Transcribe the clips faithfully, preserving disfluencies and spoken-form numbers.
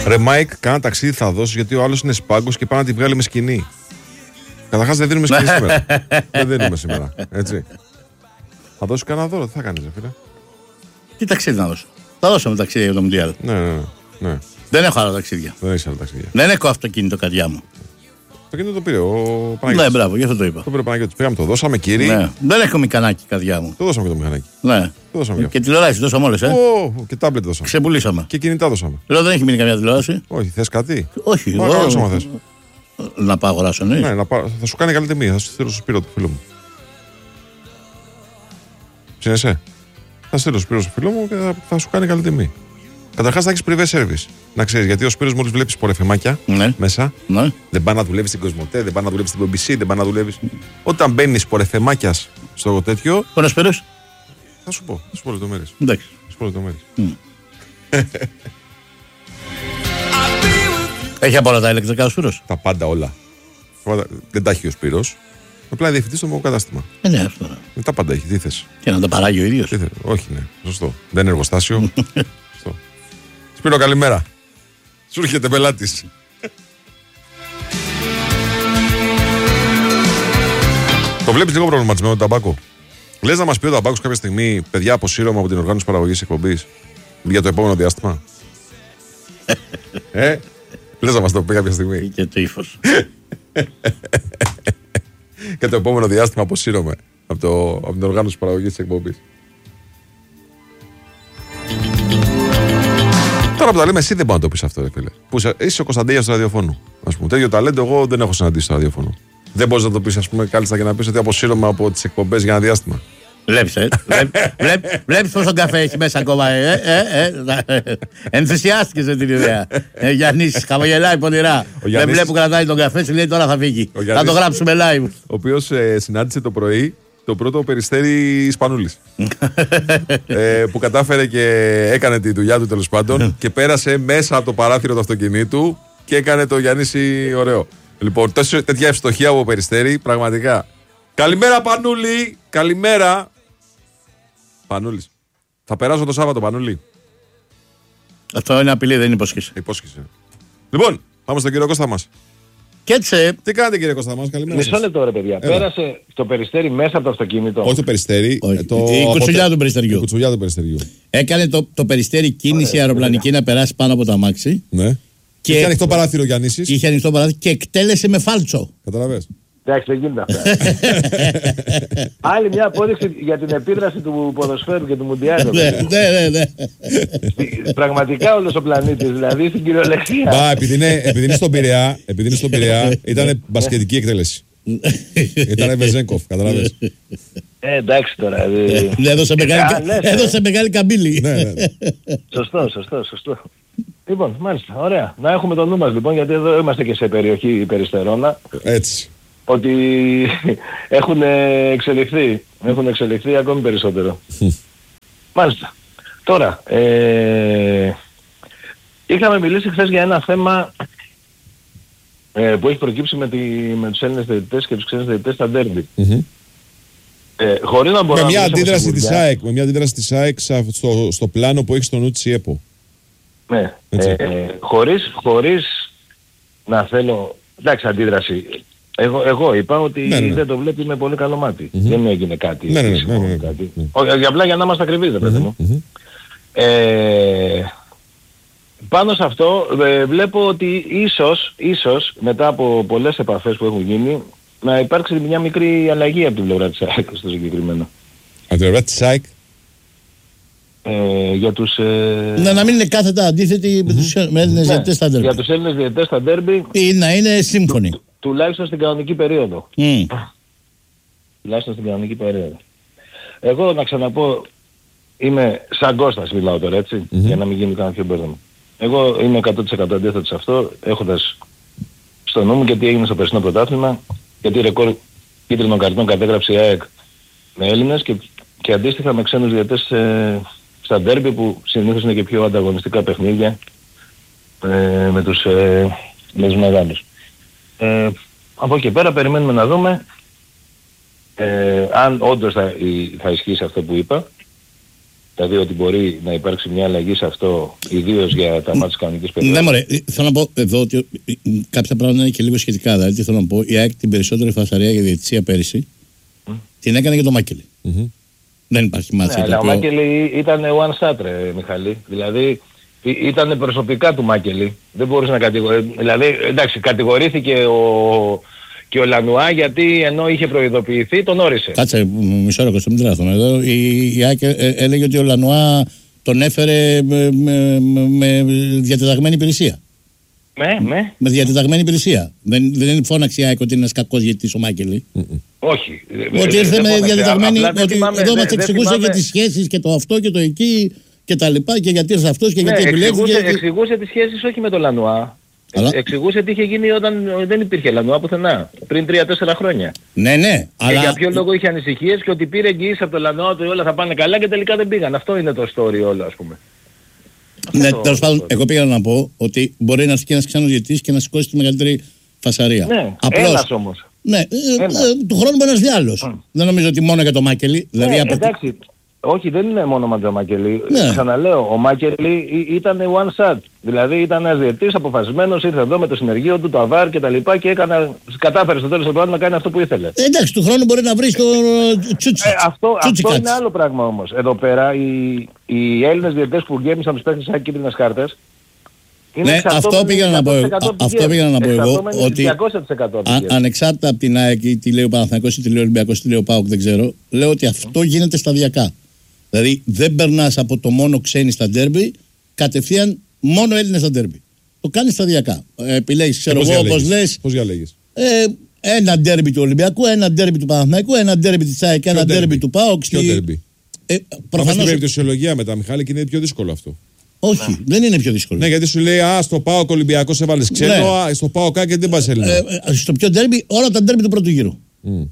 Ρε Μάικ, κάνα ταξίδι θα δώσεις γιατί ο άλλος είναι σπάγκος και πάει να τη βγάλει με σκηνή. Καταρχάς δεν δίνουμε σκηνή σήμερα. Δεν δίνουμε σήμερα. Έτσι. Θα δώσεις κανένα δώρο, τι θα κάνεις, ρε φίλε? Τι ταξίδι να δώσω? Θα δώσω ταξίδι για το Μουντιάλ. Ναι, ναι, ναι. Δεν έχω άλλα ταξίδια. Δεν έχεις άλλα ταξίδια. Δεν έχω αυτοκίνητο, καρδιά μου. Το κινητό το πήρε ο Παναγιώτης. Ναι, μπράβο, γι' αυτό το είπα. Το πήρε ο Παναγιώτης. Πήγαμε, το δώσαμε, κύριε. Ναι. Δεν έχω μηχανάκι, καρδιά μου. Το δώσαμε και το μηχανάκι. Ναι. Το δώσαμε και, και τηλεόραση δώσαμε όλες, ε. Oh, και τάμπλετ δώσαμε. Ξεπουλήσαμε. Και κινητά δώσαμε. Λέω δεν έχει μείνει καμιά τηλεόραση. Όχι, θες κάτι? Όχι, να αγοράσω άμα θες. Να πάω αγοράσω, ναι. Ναι, να πάω, θα σου κάνει καλή τιμή. Θα σου στείλω στο Σπύρο του φίλου μου. Ψήνεσαι. Θα στείλω στο Σπύρο στο φίλο μου και θα, θα σου κάνει καλή τιμή. Καταρχάς θα έχεις privé service. Να ξέρεις, γιατί ο Σπύρος μόλις βλέπεις σπορεφεμάκια ναι. μέσα, ναι. δεν πάει να δουλεύει στην Κοσμοτέ, δεν πάει να δουλεύει στην μπι μπι σι, δεν πάει να δουλεύει. Όταν μπαίνει σπορεφεμάκια στο τέτοιο. Πού είναι ο Σπύρος? Θα σου πω, θα σου πω λεπτομέρειες. Εντάξει. Θα σου πω λεπτομέρειες. Mm. Έχει από όλα τα ηλεκτρικά ο Σπύρος? Τα πάντα όλα. Δεν τα έχει ο Σπύρος. Απλά διευθυντής στο κατάστημα. Ε, ναι, αυτό. Ε, τα πάντα έχει. Τι θες? Και να τα παράγει ο ίδιος. Όχι, ναι. Σωστό. Δεν είναι εργοστάσιο. Σπύρο, καλημέρα. Σου έρχεται πελάτης. Το βλέπεις λίγο προβληματισμένο τον Ταμπάκο? Λες να μας πει ο Ταμπάκος κάποια στιγμή, παιδιά, αποσύρωμα από την οργάνωση παραγωγής εκπομπής για το επόμενο διάστημα? ε, λες να μας το πει κάποια στιγμή? Και το ύφος. Και το επόμενο διάστημα αποσύρωμα από, το, από την οργάνωση παραγωγής εκπομπής. Τώρα που τα λέμε, εσύ δεν μπορεί να το πεις αυτό, ρε φίλε. Που είσαι ο Κωνσταντέλιας του ραδιοφώνου. Ας πούμε, τέτοιο ταλέντο εγώ δεν έχω συναντήσει στο ραδιοφώνο. Δεν μπορείς να το πεις, ας πούμε, κάλλιστα και να πεις ότι αποσύρωμα από τις εκπομπές για ένα διάστημα. Βλέπεις, ε. Βλέπεις πόσο καφέ έχει μέσα ακόμα, ε. ε, ε. Ενθουσιάστηκες με την ιδέα. Ε, Γιάννης, χαμογελάει πονηρά. Δεν βλέπω κρατάει τον καφέ, σου λέει τώρα θα φύγει. Θα το γράψουμε live. Ο οποίος ε, συνάντησε το πρωί το πρώτο Περιστέρι Σπανούλης. ε, που κατάφερε και έκανε τη δουλειά του τέλος πάντων και πέρασε μέσα από το παράθυρο του αυτοκινήτου και έκανε το Γιάννηση ωραίο. Λοιπόν, τόσο, τέτοια ευστοχία από Περιστέρι, πραγματικά. Καλημέρα, Πανούλη! Καλημέρα! Πανούλης. Θα περάσω το Σάββατο, Πανούλη. Αυτό είναι απειλή, δεν είναι υπόσχεση. Υπόσχεση. Λοιπόν, πάμε στον κύριο Κώστα μας. Και έτσι. Τι κάνετε, κύριε Κώστα μας, καλημέρα. Μισό λεπτό, ρε παιδιά. Έλα. Πέρασε το Περιστέρι μέσα από το αυτοκίνητο. Όχι το Περιστέρι. Όχι. Το... Η κουτσουλιά του Περιστεριού. Η κουτσουλιά του Περιστεριού. Έκανε το, το Περιστέρι κίνηση Ωραία, αεροπλανική να περάσει πάνω από το αμάξι. Ναι. Και είχε ανοιχτό παράθυρο Γιάννησης. Είχε ανοιχτό παράθυρο και εκτέλεσε με φάλτσο. Καταλαβες. Εντάξει, δεν γίνεται αυτά. Άλλη μια απόδειξη για την επίδραση του ποδοσφαίρου και του Μουντιάλ. Ναι, ναι, ναι. Πραγματικά όλος ο πλανήτης, δηλαδή στην κυριολεξία. Μπα, επειδή είναι, επειδή είναι στον Πειραιά, επειδή είναι στον Πειραιά, ήταν μπασκετική εκτέλεση. Ήταν Βεζέγκοφ, καταλαβες. Ε, εντάξει τώρα. Έδωσε μεγάλη καμπύλη. Σωστό, σωστό, σωστό. Λοιπόν, μάλιστα, ωραία. Να έχουμε το νου μας λοιπόν, γιατί εδώ είμαστε και σε περιοχή Περιστερώνα. Έτσι. Ότι έχουν εξελιχθεί, έχουν εξελιχθεί ακόμη περισσότερο. Μάλιστα. Τώρα, ε, είχαμε μιλήσει χθες για ένα θέμα ε, που έχει προκύψει με, τη, με τους Έλληνες διαιτητές και τους ξένους διαιτητές στα ντέρμπι. Mm-hmm. Ε, χωρίς να μπορώ με, να μια αντίδραση της ΑΕΚ, με μια αντίδραση της ΑΕΚ στο, στο πλάνο που έχει στο νου της η ΕΠΟ. Ναι, ε, χωρίς, χωρίς να θέλω, εντάξει, αντίδραση. Εγώ, εγώ είπα ότι ναι, ναι. δεν το βλέπει με πολύ καλό μάτι. Mm-hmm. Δεν έγινε κάτι. Ναι, ναι, ναι, ναι, ναι, κάτι. ναι. Όχι, απλά για να είμαστε ακριβείς, δεν παιδί μου. Mm-hmm. Ε, πάνω σε αυτό ε, βλέπω ότι ίσως, ίσως μετά από πολλές επαφές που έχουν γίνει να υπάρξει μια μικρή αλλαγή από την πλευρά της ΑΕΚ στο συγκεκριμένο. Από την πλευρά της ΑΕΚ. Ε, για τους... Ε... Να, να μην είναι κάθετα αντίθετοι mm-hmm. με τους Έλληνες διαιτητές στα ντέρμπι. Για τους Έλληνες διαιτητές στα ντέρμπι... Ή να είναι σύμφωνοι. Του, τουλάχιστον στην κανονική περίοδο. Mm. Τουλάχιστον στην κανονική περίοδο. Εγώ να ξαναπώ, είμαι σαν Κώστας μιλάω τώρα, έτσι, mm-hmm. για να μην γίνει κανένα πιο μπέρδεμα. Εγώ είμαι εκατό τοις εκατό αντίθετος σε αυτό, έχοντας στο νου μου και τι έγινε στο περσινό πρωτάθλημα, γιατί ρεκόρ κίτρινων καρτών κατέγραψε η ΑΕΚ με Έλληνες και, και αντίστοιχα με ξένους διαιτητές ε, στα ντέρμπι που συνήθως είναι και πιο ανταγωνιστικά παιχνίδια ε, με, τους, ε, με τους μεγάλους. Ε, από εκεί πέρα περιμένουμε να δούμε ε, αν όντως θα, θα ισχύσει αυτό που είπα Δηλαδή ότι μπορεί να υπάρξει μια αλλαγή σε αυτό, ιδίως για τα μάτια της κανονικής περίοδου. Ναι, μωρέ, θέλω να πω εδώ ότι κάποια πράγματα είναι και λίγο σχετικά. Δηλαδή, τι θέλω να πω, η ΑΕΚ την περισσότερη φασαρία για διαιτησία πέρυσι mm. την έκανε για τον Μάκελη. Mm-hmm. Δεν υπάρχει μάτια. Ναι, αλλά ο Μάκελη ήταν one shot, ρε Μιχαλή. Δηλαδή ήταν προσωπικά του Μάκελη. Δεν μπορούσε να κατηγορήσει. Δηλαδή, εντάξει, κατηγορήθηκε ο. Και ο Λανουά γιατί ενώ είχε προειδοποιηθεί τον όρισε. Κάτσε, μισό λεπτό, μην τρέχω εδώ. Η ΑΕΚ έλεγε ότι ο Λανουά τον έφερε με, με, με διατεταγμένη υπηρεσία. Με, με. Με διατεταγμένη υπηρεσία. Δεν, δεν φώναξε η ΑΕΚ ότι είναι ένας κακός διαιτητής ο Μάκελη. Όχι. Ότι ήρθε με διατεταγμένη. Ότι εδώ μας εξηγούσε για τις σχέσεις και το αυτό και το εκεί και τα λοιπά και γιατί ήρθε αυτός και γιατί επιλέγθηκε. Εξηγούσε τις σχέσεις όχι με τον Λανουά. Αλλά... Εξηγούσε τι είχε γίνει όταν δεν υπήρχε Λανουά πουθενά, πριν τρία τέσσερα χρόνια. Ναι, ναι. Και αλλά... για ποιο λόγο είχε ανησυχίες και ότι πήρε εγγυήσεις από το Λανουά ότι όλα θα πάνε καλά και τελικά δεν πήγαν. Αυτό είναι το story όλο, ας πούμε. Ναι, τέλος πάντων, εγώ πήγα να πω ότι μπορεί να έρθει και ένας ξένος διαιτητής και να σηκώσει τη μεγαλύτερη φασαρία. Ναι, απλώς, ένας όμως. Ναι, ε, ε, του χρόνου μπορεί ένας διάλογος. Mm. Δεν νομίζω ότι μόνο για το Μάκελη. Δηλαδή ναι, από... εντάξει. Όχι, δεν είναι μόνο με τον Μακελή. Ναι. Ξαναλέω, ο Μακελή ήταν one shot. Δηλαδή ήταν ένας διαιτητής αποφασισμένος, ήρθε εδώ με το συνεργείο του, το ΑΒΑΡ και τα λοιπά και έκανε, κατάφερε στο τέλος του χρόνου να κάνει αυτό που ήθελε. Ε, εντάξει, του χρόνου μπορεί να βρει το τσούτσι. Ε, αυτό αυτό είναι άλλο πράγμα όμως. Εδώ πέρα οι, οι Έλληνες διαιτητές που γέμισαν τους παίκτες σαν κίτρινες κάρτες. Ναι, αυτό πήγα να πω εγώ. Αυτό πήγα να πω εγώ. Ότι α, ανεξάρτητα από την ΑΕΚ, τι λέει ο Παναθηναϊκός ή τι λέει ο Ολυμπιακός ή τι λέει ο ΠΑΟΚ, δεν ξέρω, λέω ότι αυτό γίνεται σταδιακά. Δηλαδή δεν περνάς από το μόνο ξένοι στα ντέρμπι, κατευθείαν μόνο Έλληνες στα ντέρμπι. Το κάνεις σταδιακά. Ε, επιλέγεις, ξέρω εγώ, όπως λες. Πώς διαλέγεις? Ε, ένα ντέρμπι του Ολυμπιακού, ένα ντέρμπι του Παναθηναϊκού, ένα ντέρμπι της ΑΕΚ και ένα ντέρμπι του ΠΑΟΚ. Ποιο ντέρμπι? Ε, προφανώς... στην περιπτωσιολογία μετά, Μιχάλη, και είναι πιο δύσκολο αυτό. Όχι, ναι. δεν είναι πιο δύσκολο. Ναι, γιατί σου λέει, α, στο ΠΑΟΚ Ολυμπιακός έβαλες ξένο, ναι. στο ΠΑΟΚ και δεν πας Έλληνα. Ε, ε, στο πιο ντέρμπι, όλα τα ντέρμπι του πρώτου γύρου. Mm.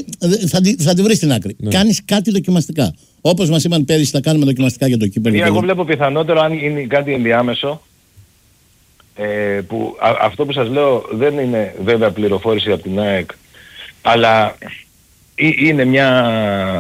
Θα, θα τη βρεις στην άκρη. Ναι. Κάνεις κάτι δοκιμαστικά. Όπως μας είπαν πέρυσι, θα κάνουμε δοκιμαστικά για το κύπελλο. Εγώ βλέπω πιθανότερο αν είναι κάτι ενδιάμεσο. Ε, που, α, αυτό που σας λέω δεν είναι βέβαια πληροφόρηση από την ΑΕΚ, αλλά ή, είναι μια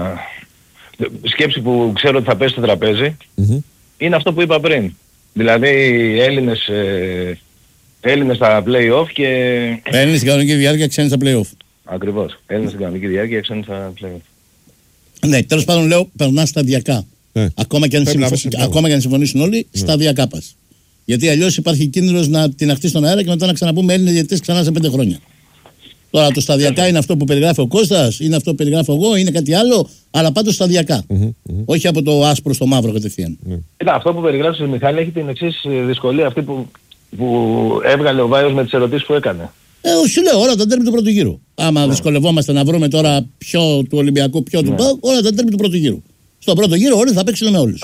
σκέψη που ξέρω ότι θα πέσει στο τραπέζι. Mm-hmm. Είναι αυτό που είπα πριν. Δηλαδή Έλληνες, ε, Έλληνες στα play-off και... Έλληνες στην κανονική διάρκεια, ξένοι στα play-off. Ακριβώς. Έλληνες στην κανονική διάρκεια, ξένοι στα play-off. Ναι, τέλος πάντων λέω, περνά σταδιακά. Ναι. Ακόμα, και αν συμφω... Ακόμα και αν συμφωνήσουν όλοι, ναι. σταδιακά πας. Γιατί αλλιώς υπάρχει κίνδυνος να την αχτεί στον αέρα και μετά να ξαναπούμε Έλληνες διαιτητές ξανά σε πέντε χρόνια. Τώρα το σταδιακά είναι αυτό που περιγράφει ο Κώστας, είναι αυτό που περιγράφω εγώ, είναι κάτι άλλο, αλλά πάντως σταδιακά. Mm-hmm, mm-hmm. Όχι από το άσπρο στο μαύρο κατευθείαν. Mm. Κοίτα, αυτό που περιγράφει ο Μιχάλη έχει την εξής δυσκολία αυτή που, που έβγαλε ο Βάιος με τις ερωτήσεις που έκανε. Ε, σου λέω όλα τα τέρμι του πρώτου γύρου. Άμα ναι. δυσκολευόμαστε να βρούμε τώρα ποιο του Ολυμπιακού, ποιο ναι. του ΠΑΟΚ, όλα τα τέρμι του πρώτου γύρου. Στον πρώτο γύρο όλοι θα παίξουν με όλους.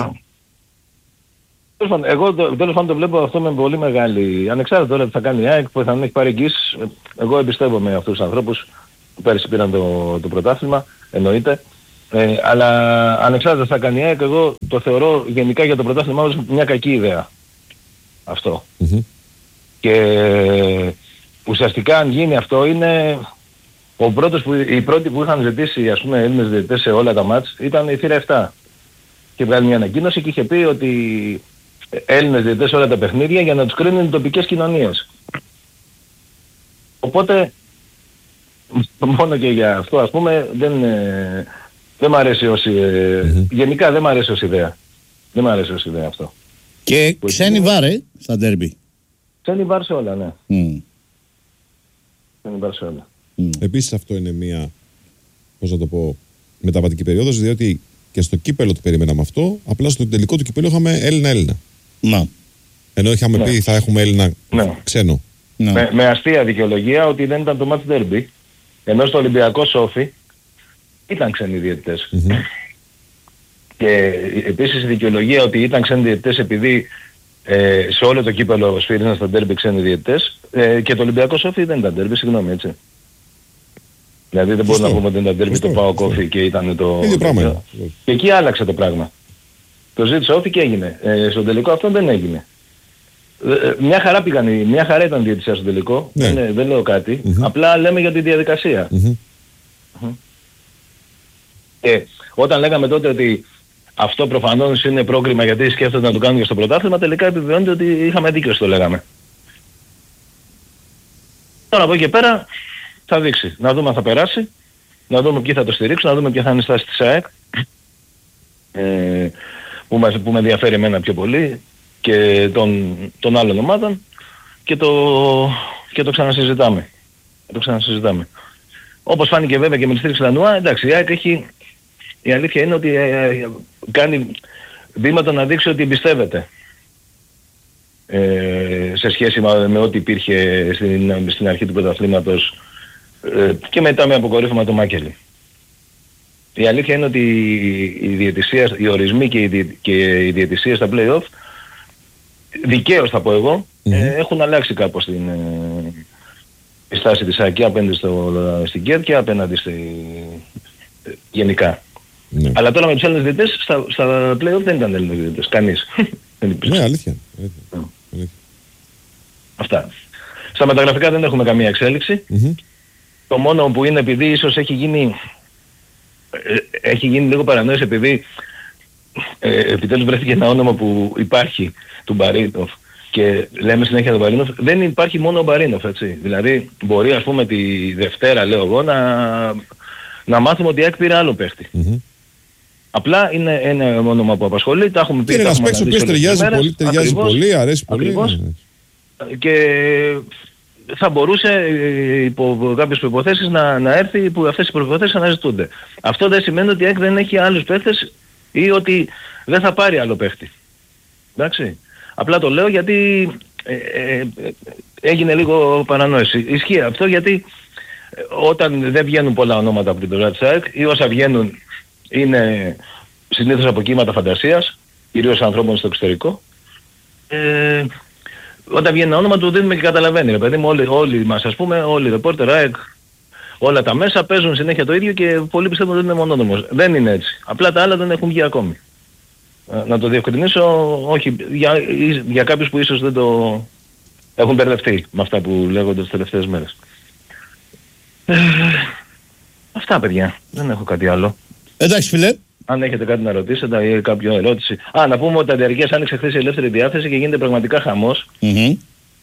Εγώ τέλος πάντων το βλέπω αυτό με πολύ μεγάλη, ανεξάρτητα τώρα τι θα κάνει η ΑΕΚ που θα έχει πάρει εγγύσεις. Εγώ εμπιστεύομαι αυτούς τους ανθρώπους που πέρυσι πήραν το, το πρωτάθλημα, εννοείται. Ε, αλλά ανεξάρτητα τι θα κάνει η ΑΕΚ, εγώ το θεωρώ γενικά για το πρωτάθλημα ως μια κακή ιδέα. Αυτό. Mm-hmm. Και ουσιαστικά αν γίνει αυτό είναι ο πρώτος που, οι πρώτοι που είχαν ζητήσει ας πούμε Έλληνες διαιτητές σε όλα τα μάτς ήταν η θύρα επτά. Και βγάλει μια ανακοίνωση και είχε πει ότι Έλληνες διαιτητές σε όλα τα παιχνίδια για να τους κρίνουν οι τοπικές κοινωνίες. Οπότε μόνο και για αυτό ας πούμε δεν, ε, δεν μ' αρέσει ως ε, mm-hmm. γενικά δεν μ' αρέσει ως ιδέα. Δεν μ' αρέσει ως ιδέα αυτό. Και ξένοι βάρε στα ντέρμπι. Ξένοι βάρ σε όλα, ναι. Mm. Ξένοι βάρ σε όλα. Mm. Επίσης αυτό είναι μια, πώς να το πω, μεταβατική περίοδος, διότι και στο κύπελλο το περιμέναμε αυτό, απλά στο τελικό του κυπέλλου είχαμε Έλληνα-Έλληνα. Να. Ενώ είχαμε ναι. πει θα έχουμε Έλληνα ναι. ξένο. Ναι. Με, με αστεία δικαιολογία ότι δεν ήταν το match derby, ενώ στο Ολυμπιακό Σόφι ήταν ξένοι διαιτητές. Mm-hmm. Και επίσης η δικαιολογία ότι ήταν ξένοι διαιτητές επειδή ε, σε όλο το κύπελλο σφύριζαν στα derby ξένοι διαιτητές ε, και το Ολυμπιακό Σόφι δεν ήταν derby, συγγνώμη έτσι. Δηλαδή δεν μπορούμε να πούμε ότι ήταν derby το ΠΑΟΚ Όφι και ήταν το... ίδιο πράγμα. Και εκεί άλλαξε το πράγμα. Το ζήτησε Όφι και έγινε. Ε, στο τελικό αυτό δεν έγινε. Ε, μια χαρά πήγαν, μια χαρά ήταν η διαιτησία στο τελικό. Ναι. Δεν, δεν λέω κάτι. Mm-hmm. Απλά λέμε για τη διαδικασία. Mm-hmm. Mm-hmm. Και όταν λέγαμε τότε ότι αυτό προφανώς είναι πρόκριμα γιατί σκέφτονται να το κάνουν και στο πρωτάθλημα, τελικά επιβεβαιώνεται ότι είχαμε δίκιο στο λέγαμε. Τώρα από εκεί και πέρα θα δείξει. Να δούμε αν θα περάσει, να δούμε ποιοι θα το στηρίξουν, να δούμε ποια θα είναι η στάση της ΑΕΚ, ε, που, μας, που με ενδιαφέρει εμένα πιο πολύ και των, των άλλων ομάδων και το, και το ξανασυζητάμε. Το ξανασυζητάμε. Όπως φάνηκε βέβαια και με τη στήριξη Λανουά, εντάξει, η ΑΕΚ έχει, η αλήθεια είναι ότι ε, κάνει βήματα να δείξει ότι εμπιστεύεται ε, σε σχέση με, με ό,τι υπήρχε στην, στην αρχή του πρωταθλήματος ε, και μετά με αποκορύφωμα του Μάκελη. Η αλήθεια είναι ότι η διαιτησία, οι ορισμοί και η, και η διαιτησία στα play-off, δικαίως θα πω εγώ, mm-hmm. ε, έχουν αλλάξει κάπως την, ε, η στάση της ΑΕΚ απέναντι στο, στην ΚΕΔ και απέναντι στη, ε, γενικά. Ναι. Αλλά τώρα με τους Έλληνες διαιτητές στα, στα play-off δεν ήταν Έλληνες διαιτητές, κανείς. Ναι, αλήθεια. Yeah. Yeah. Αυτά. Στα μεταγραφικά δεν έχουμε καμία εξέλιξη. Mm-hmm. Το μόνο που είναι επειδή ίσως έχει γίνει, έχει γίνει λίγο παρανόηση επειδή ε, επιτέλους βρέθηκε ένα όνομα που υπάρχει του Μπαρίνοφ και λέμε συνέχεια τον Μπαρίνοφ, δεν υπάρχει μόνο ο Μπαρίνοφ, έτσι. Δηλαδή μπορεί ας πούμε τη Δευτέρα λέω εγώ να, να μάθουμε ότι η ΑΕΚ πήρε άλλο παίχτη. Mm-hmm. Απλά είναι ένα όνομα που απασχολεί, τα έχουμε πει. Είναι ένας παίκτης ο οποίος ταιριάζει πολύ, ταιριάζει πολύ, αρέσει πολύ. Ακριβώς. Και θα μπορούσε υπό κάποιες προϋποθέσεις να, να έρθει που αυτές οι προϋποθέσεις αναζητούνται. Αυτό δεν σημαίνει ότι η ΑΕΚ δεν έχει άλλους παίχτες ή ότι δεν θα πάρει άλλο παίχτη. Εντάξει. Απλά το λέω γιατί ε, ε, ε, έγινε λίγο παρανόηση. Ισχύει αυτό γιατί όταν δεν βγαίνουν πολλά ονόματα από την πλευρά της ΑΕΚ ή όσα βγαίνουν είναι συνήθως από κύματα φαντασίας, κυρίως ανθρώπων στο εξωτερικό, ε, όταν βγαίνει ένα όνομα του δίνουμε και καταλαβαίνει. Ρε παιδί μου, όλοι, όλοι μας ας πούμε, όλοι οι ρεπόρτερ, ΑΕΚ, όλα τα μέσα παίζουν συνέχεια το ίδιο και πολλοί πιστεύουν ότι είναι μονόδομος. Δεν είναι έτσι. Απλά τα άλλα δεν έχουν βγει ακόμη. Να το διευκρινίσω, όχι, για, για κάποιους που ίσως δεν το έχουν μπερδευτεί με αυτά που λέγονται τις τελευταίες μέρες. Ε, αυτά παιδιά, δεν έχω κάτι άλλο. Εντάξει φίλε. Αν έχετε κάτι να ρωτήσετε ή κάποια ερώτηση. Α, να πούμε ότι τα διαρκείας άνοιξε χθες η ελεύθερη διάθεση και γίνεται πραγματικά χαμός. Mm-hmm.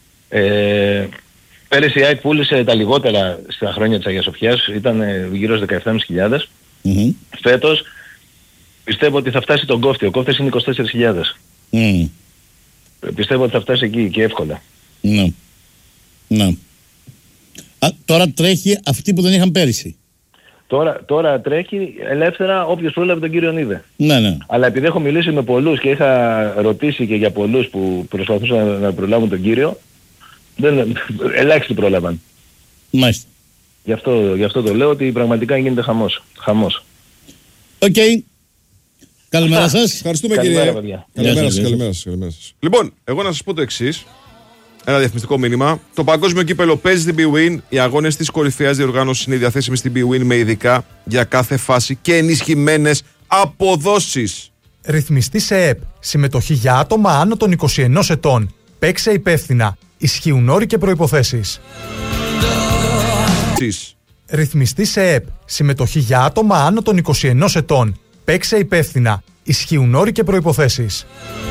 Ε, πέρυσι η ΑΕΚ πούλησε τα λιγότερα στα χρόνια της Αγίας Σοφιάς, ήταν γύρω στις δεκαεπτά χιλιάδες πεντακόσιες. Mm-hmm. Φέτος πιστεύω ότι θα φτάσει τον κόφτη. Ο κόφτης είναι είκοσι τέσσερις χιλιάδες. Mm. Πιστεύω ότι θα φτάσει εκεί και εύκολα. Ναι. Ναι. Α, τώρα τρέχει αυτοί που δεν είχαν πέρυσι. Τώρα, τώρα τρέχει ελεύθερα όποιος πρόλαβε τον κύριο Νίδε. Ναι, ναι. Αλλά επειδή έχω μιλήσει με πολλούς και είχα ρωτήσει και για πολλούς που προσπαθούσαν να προλάβουν τον κύριο, δεν, ελάχιστοι πρόλαβαν. Μάλιστα. Γι' αυτό, γι' αυτό το λέω ότι πραγματικά γίνεται χαμός. Χαμός. Οκ. Okay. Καλημέρα σας. Ευχαριστούμε κύριε. Καλημέρα σας, καλημέρα σας, καλημέρα σας. Λοιπόν, εγώ να σας πω το εξής. Ένα διαφημιστικό μήνυμα. Το παγκόσμιο κύπελο παίζει στην BWIN. Οι αγώνες της κορυφαίας διοργάνωσης είναι διαθέσιμοι στην BWIN με ειδικά για κάθε φάση και ενισχυμένες αποδόσεις. Ρυθμιστή σε ΕΕΠ. Συμμετοχή για άτομα άνω των είκοσι ενός ετών. Παίξε υπεύθυνα. Ισχύουν όροι και προϋποθέσεις. Ρυθμιστή σε ΕΕΠ. Συμμετοχή για άτομα άνω των είκοσι ενός ετών. Παίξε υπεύθυνα. Ισχύουν όροι και προϋποθέσεις.